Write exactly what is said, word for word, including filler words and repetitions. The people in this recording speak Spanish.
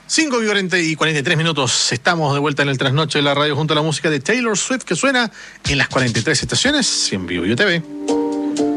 cinco y cuarenta y tres minutos. Estamos de vuelta en el trasnoche de la radio junto a la música de Taylor Swift que suena en las cuarenta y tres estaciones y en Vivo U T V.